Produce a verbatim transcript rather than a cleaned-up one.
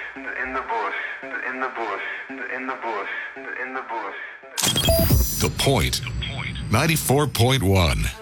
in the bush, in the bush, in the bush, in the bush. The Point, ninety-four point one.